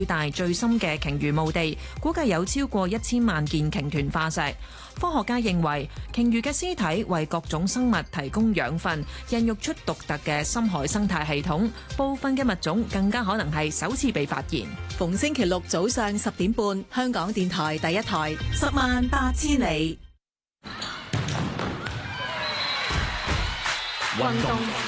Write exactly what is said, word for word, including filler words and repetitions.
最大最深嘅鯨魚墓地，估計有超過一千萬件鯨豚化石。科學家認為，鯨魚嘅屍體為各種生物提供養分，孕育出獨特嘅深海生態系統。部分嘅物種更加可能係首次被發現。 逢星期六早上十點半，香港電台第一台，十萬八千里。 運動